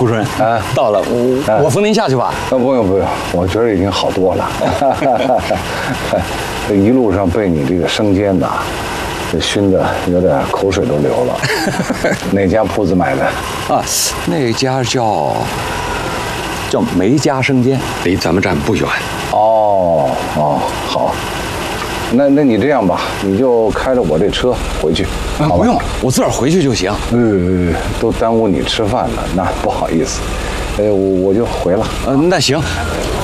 胡主任啊，到了，我扶您下去吧。 不用，我觉得已经好多了。这一路上被你这个生煎呐，这熏的有点口水都流了。哪家铺子买的？ 啊，那家叫梅家生煎，离咱们站不远。 哦，好。那你这样吧，你就开着我这车回去。 不用，我自个儿回去就行。 都耽误你吃饭了，那不好意思。我就回了。 那行。